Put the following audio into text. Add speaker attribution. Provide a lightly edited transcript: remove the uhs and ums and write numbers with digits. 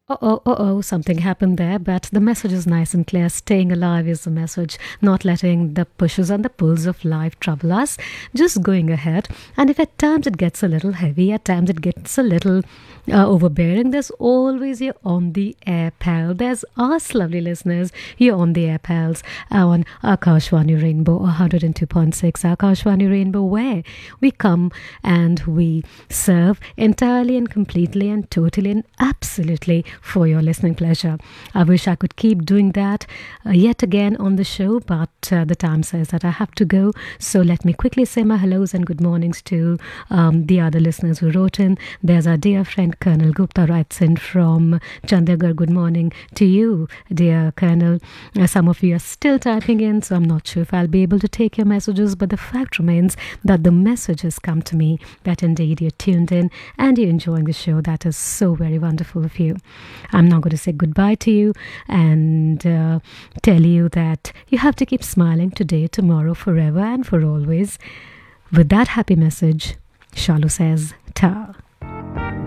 Speaker 1: Something happened there, but the message is nice and clear. Staying alive is the message, not letting the pushes and the pulls of life trouble us, just going ahead. And if at times it gets a little heavy, at times it gets a little overbearing, there's always your on the air pal. There's us, lovely listeners, you're on the air pals on Akashwani Rainbow 102.6, Akashwani Rainbow, where we come and we serve entirely and completely and totally and absolutely for your listening pleasure. I wish I could keep doing that yet again on the show, but the time says that I have to go. So let me quickly say my hellos and good mornings to the other listeners who wrote in. There's our dear friend Colonel Gupta writes in from Chandigarh. Good morning to you, dear Colonel. Some of you are still typing in, so I'm not sure if I'll be able to take your messages, but the fact remains that the message has come to me that indeed you're tuned in and you're enjoying the show. That is so very wonderful of you. I'm now going to say goodbye to you and tell you that you have to keep smiling today, tomorrow, forever and for always. With that happy message, Shalu says, ta.